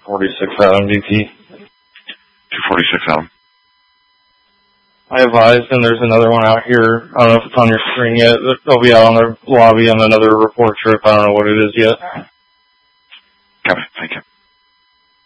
246 Adam DT. 246 Adam. I advised, and there's another one out here. I don't know if it's on your screen yet. They'll be out on the lobby on another report trip. I don't know what it is yet. Copy. Thank you.